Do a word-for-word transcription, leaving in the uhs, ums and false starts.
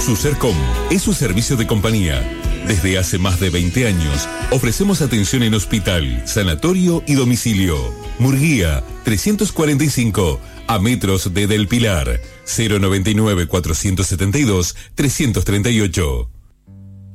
Sucercom es su servicio de compañía. Desde hace más de veinte años ofrecemos atención en hospital, sanatorio y domicilio. Murguía trescientos cuarenta y cinco, a metros de Del Pilar. Cero noventa y nueve, cuatrocientos setenta y dos, trescientos treinta y ocho.